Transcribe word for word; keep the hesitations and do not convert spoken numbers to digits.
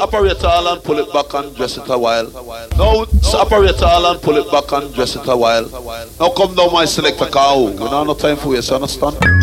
separate all and pull it back and dress it a while. Now separate all and pull it back and dress it a while. Now come down my selector car. We don't have no time for you, you understand?